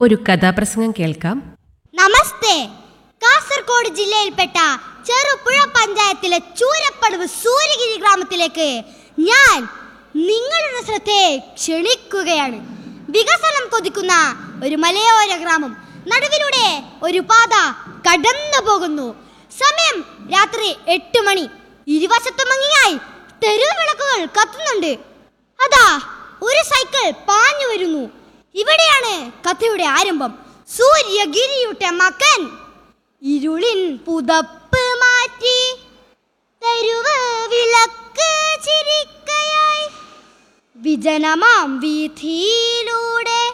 ഒരു കഥാപ്രസംഗം കേൾക്കാം. നമസ്തേ. കാസർഗോഡ് ജില്ലയിൽപ്പെട്ട ചെറുപുഴ പഞ്ചായത്തിലെ ചൂരപ്പടവ് സൂര്യഗിരി ഗ്രാമത്തിലേക്ക് ഞാൻ നിങ്ങളുടെ ശ്രദ്ധയെ ക്ഷണിക്കുകയാണ്. വികസനം കൊതിക്കുന്ന ഒരു മലയോര ഗ്രാമം. നടുവിലൂടെ ഒരു പാത കടന്നു പോകുന്നു. സമയം രാത്രി 8 മണി. ഇരുവശത്തും ഭംഗിയായി തെരുവ് വിളക്കുകൾ കത്തുന്നുണ്ട്. അതാ ഒരു സൈക്കിൾ പാഞ്ഞു വരുന്നു. ഇവിടെയാണ് കഥയുടെ ആരംഭം. സൂര്യഗിരിയുടെ മകൻ ഇരുളിൻ പുതപ്പ് മാറ്റി തെരുവ് വിളക്ക് ചിരിക്കയായി വിജനമാം വീഥിയിലൂടെ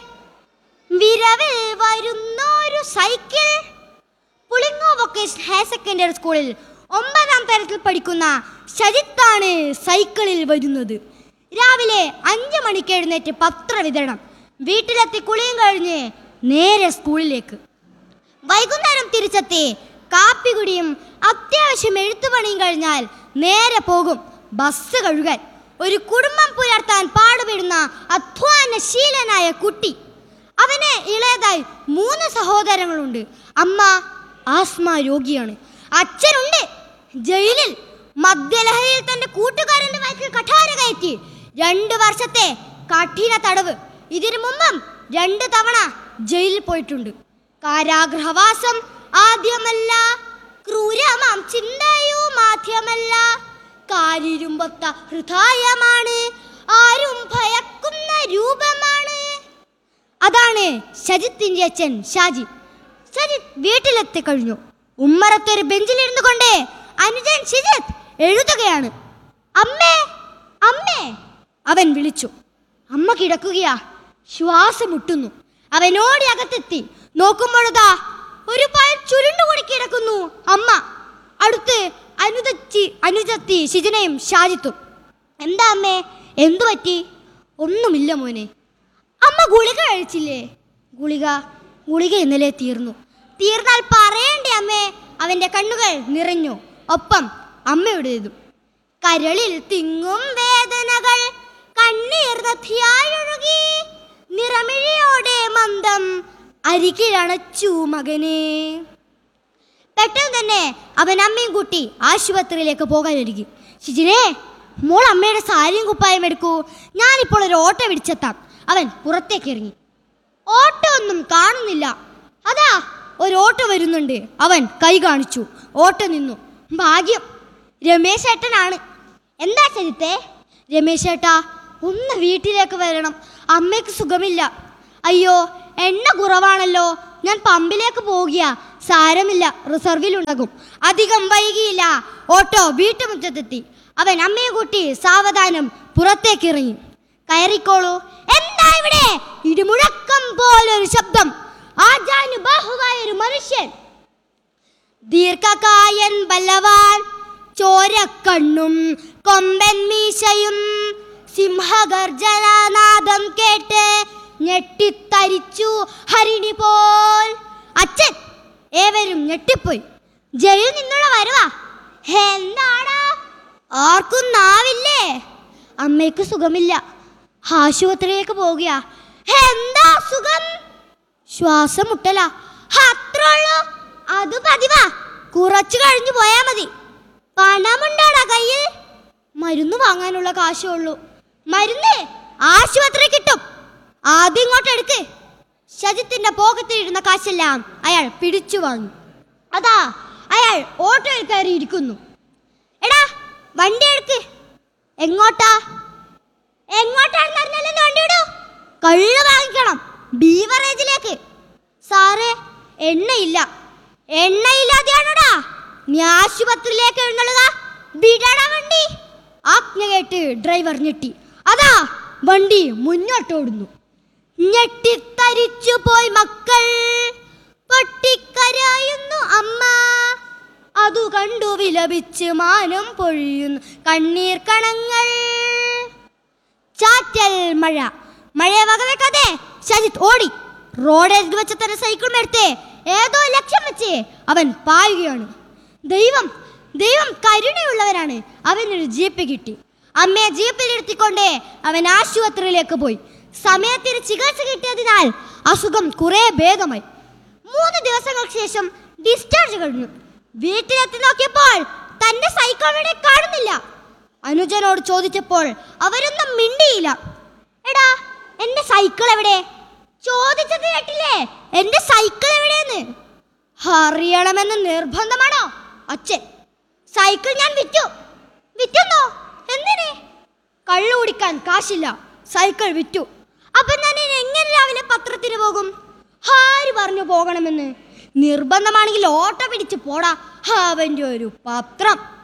വിരവിൽ വരുന്നൊരു സൈക്കിൾ. പുളിങ്ങോ വൊക്കേഷണൽ ഹയർ സെക്കൻഡറി സ്കൂളിൽ 9ാം തരത്തിൽ പഠിക്കുന്ന ഷജിത്താണ് സൈക്കിളിൽ വരുന്നത്. രാവിലെ 5 മണിക്ക് എഴുന്നേറ്റ് പത്രവിതരണം. വീട്ടിലെത്തി കുളിയും കഴിഞ്ഞ് നേരെ സ്കൂളിലേക്ക്. വൈകുന്നേരം തിരിച്ചെത്തി കാപ്പികുടിയും അത്യാവശ്യം എഴുത്തുപണിയും കഴിഞ്ഞാൽ നേരെ പോകും ബസ് കഴുകാൻ. ഒരു കുടുംബം പുലർത്താൻ പാടുപെടുന്ന അധ്വാനശീലനായ കുട്ടി. അവന് ഇളയതായി 3 സഹോദരങ്ങളുണ്ട്. അമ്മ ആസ്മ രോഗിയാണ്. അച്ഛനുണ്ട് ജയിലിൽ. മദ്യലഹരിയിൽ തന്റെ കൂട്ടുകാരന്റെ വയറ്റിൽ കഠാര കയറ്റി 2 വർഷത്തെ കഠിന തടവ്. ഇതിനു മുമ്പും 2 തവണ ജയിലിൽ പോയിട്ടുണ്ട്. കാരാഗ്രഹവാസം ആദ്യമല്ല, ക്രൂരമാം ചിന്തയും ആദ്യമല്ല. കാലിരുമ്പൊത്ത ഹൃദയമാണ്, ആരും ഭയക്കുന്ന രൂപമാണ്. അതാണ് ഷജിത്തിന്റെ അച്ഛൻ ഷാജി. ഷജിത്ത് വീട്ടിലെത്തി കഴിഞ്ഞു. ഉമ്മറത്തൊരു ബെഞ്ചിലിരുന്നു കൊണ്ട് അനുജൻ ഷിജിത്ത് എഴുതുകയാണ്. അമ്മേ അമ്മേ അവൻ വിളിച്ചു. അമ്മ കിടക്കുകയാ. ശ്വാസം മുട്ടുന്നു. അവനോടി അകത്തെത്തി നോക്കുമ്പോഴതാ ഒരു പായ ചുരുണ്ടുകൂടി കിടക്കുന്നു അമ്മ. അടുത്ത് അനുജത്തി ഷിജിനയും ഷാജിത്തും. എന്താ അമ്മേ, എന്തു പറ്റി? ഒന്നുമില്ല മോനെ. അമ്മ ഗുളിക കഴിച്ചില്ലേ? ഗുളിക ഇന്നലെ തീർന്നാൽ പറയണ്ടേ അമ്മേ. അവന്റെ കണ്ണുകൾ നിറഞ്ഞു. ഒപ്പം അമ്മയുടേതും. കരളിൽ തിങ്ങും വേദനകൾ കണ്ണീർ നദിയായൊഴുകി നിറമിഴിയോടെ മന്ദം അരികിലണച്ചു മകനെ. പെട്ടെന്ന് തന്നെ അവൻ അമ്മയും കൂട്ടി ആശുപത്രിയിലേക്ക് പോകാൻ ഒരുങ്ങി. ഷിജിനെ, മോൾ അമ്മയുടെ സാരിയും കുപ്പായം എടുക്കൂ, ഞാനിപ്പോൾ ഒരു ഓട്ടോ പിടിച്ചെത്താം. അവൻ പുറത്തേക്ക് ഇറങ്ങി. ഓട്ടോ ഒന്നും കാണുന്നില്ല. അതാ ഒരു ഓട്ടോ വരുന്നുണ്ട്. അവൻ കൈ കാണിച്ചു. ഓട്ടോ നിന്നു. ഭാഗ്യം, രമേശ് ഏട്ടനാണ്. എന്താ ചരിത്തേ? രമേശ് ഏട്ടാ, ഒന്ന് വീട്ടിലേക്ക് വരണം, അമ്മയ്ക്ക് സുഖമില്ല. അയ്യോ, എണ്ണ കുറവാണല്ലോ, ഞാൻ പമ്പിലേക്ക് പോകുകയാ. സാരമില്ല, റിസർവിലുണ്ടാകും. അധികം വൈകിയില്ല. ഓട്ടോ വീട്ടുമുറ്റത്തെത്തി. അവൻ അമ്മയെ കൂട്ടി സാവധാനം പുറത്തേക്ക് ഇറങ്ങി. കയറിക്കോളൂ. എന്താ ഇവിടെ? ഇടിമുഴക്കം പോലൊരു ശബ്ദം. ആജാനുബാഹുവായൊരു മനുഷ്യൻ. ദീർഘകായൻ ബലവാൻ, ചോരക്കണ്ണും കൊമ്പൻ മീശയും. സിംഹഗർജനാദം കേട്ട് ഞെട്ടിത്തരിച്ചു ഹരിണി പോൽ. അച്ഛൻ! ഏവരും ഞെട്ടിപ്പോയി. ജയിലിൽ നിന്നുള്ള വരുവാ. എന്താടാ? ആർക്കും നാവില്ലേ? അമ്മയ്ക്ക് സുഖമില്ല, ആശുപത്രിയിലേക്ക് പോകുകയാ. എന്താ സുഖം? ശ്വാസം മുട്ടല. അത്രയുള്ളൂ? അത് പതിവാ, കുറച്ചു കഴിഞ്ഞു പോയാ മതി. പണമുണ്ടാടാ കയ്യിൽ? മരുന്ന് വാങ്ങാനുള്ള കാശേ ഉള്ളൂ. മരുന്ന് ആശുപത്രി കിട്ടും. ആദ്യം ഇങ്ങോട്ട് എടുക്ക്. ഷജിത്തിന്റെ പോക്കറ്റിലിരുന്ന കാശെല്ലാം അയാൾ പിടിച്ചു വാങ്ങി. അതാ അയാൾ ഓട്ടോയിൽ കയറി ഇരിക്കുന്നു. എടാ, വണ്ടി എടുക്ക്. എങ്ങോട്ടാണെന്ന് അറിഞ്ഞാലേ വണ്ടി വിടൂ. കള്ള് വാങ്ങിക്കണം, ബീവറേജിലേക്ക്. സാറേ, എണ്ണയില്ലാതെയാണോടാ നീ ആശുപത്രിയിലേക്ക് എഴുന്നള്ളുക. വിടടാ വണ്ടി. ആജ്ഞ കേട്ട് ഡ്രൈവർ ഞെട്ടി. അതാ വണ്ടി മുന്നോട്ടോടുന്നു. ഞെട്ടിത്തരിച്ചു പോയി മക്കൾ, പൊട്ടിക്കരയുന്നു അമ്മ. അതു കണ്ടു വിലപിച്ച് മാനം പൊഴിയുന്നു കണ്ണീർ കണങ്ങൾ. ചാറ്റൽ മഴയെ വകവെക്കാതെ ഷജിത്ത് ഓടി. റോഡിൽ വെച്ച തന്നെ സൈക്കിൾ എടുത്ത് ഏതോ ലക്ഷ്യം വെച്ച് അവൻ പായുകയാണ്. ദൈവം കരുണയുള്ളവരാണ്. അവനൊരു ജീപ്പ് കിട്ടി. അമ്മയെ ജീപ്പിലിരുത്തിക്കൊണ്ട് അവൻ ആശുപത്രിയിലേക്ക് പോയി. സമയത്തിന് ചികിത്സ കിട്ടിയതിനാൽ അസുഖം കുറെ ഭേദമായി. 3 ദിവസങ്ങൾക്ക് ശേഷം ഡിസ്ചാർജ് കഴിഞ്ഞു. വീട്ടിലെത്തി നോക്കിയപ്പോൾ തന്റെ സൈക്കിൾ അവിടെ കാണുന്നില്ല. അനുജനോട് ചോദിച്ചപ്പോൾ അവരൊന്നും മിണ്ടിയില്ല. എടാ, എന്റെ സൈക്കിൾ എവിടെ? ചോദിച്ചത് കേട്ടില്ലേ? എന്റെ സൈക്കിൾ എവിടെയെന്ന് അറിയണമെന്ന് നിർബന്ധമാണോ അച്ഛൻ? സൈക്കിൾ ഞാൻ വിറ്റു. വിറ്റുന്നോ? എന്തിന്? കള്ളു കുടിക്കാൻ കാശില്ല, സൈക്കിൾ വിറ്റു. അപ്പൊ ഞാൻ എങ്ങനെ രാവിലെ പത്രത്തിന് പോകും? ആര് പറഞ്ഞു പോകണമെന്ന്? നിർബന്ധമാണെങ്കിൽ ഓട്ടോ പിടിച്ച് പോടാ, അവൻ്റെ ഒരു പത്രം.